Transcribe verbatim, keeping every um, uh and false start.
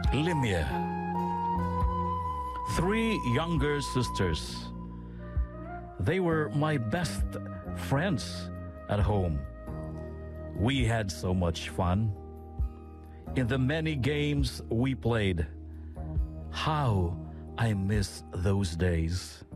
Limia. Three younger sisters. They were my best friends at home. We had so much fun. In the many games we played. How I miss those days.